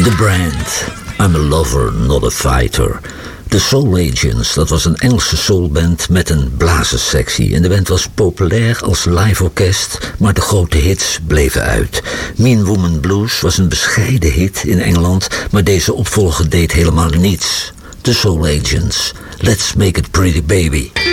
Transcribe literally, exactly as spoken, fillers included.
The Brand, I'm a lover, not a fighter. The Soul Agents, dat was een Engelse soulband met een blazerssectie. En de band was populair als live-orkest, maar de grote hits bleven uit. Mean Woman Blues was een bescheiden hit in Engeland, maar deze opvolger deed helemaal niets. The Soul Agents, Let's Make It Pretty Baby.